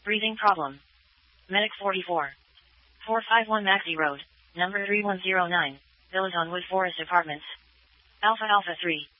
Breathing problem. Medic 44. 451 Maxi Road, number 3109, Villas on Wood Forest Apartments. Alpha Alpha 3.